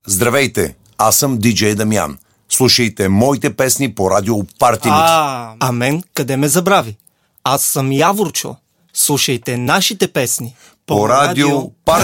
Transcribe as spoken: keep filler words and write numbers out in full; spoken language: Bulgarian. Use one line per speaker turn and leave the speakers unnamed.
Здравейте, аз съм диджей Дамян. Слушайте моите песни по радио Парти Микс.
А, а мен къде ме забрави? Аз съм Яворчо. Слушайте нашите песни
По радио Парти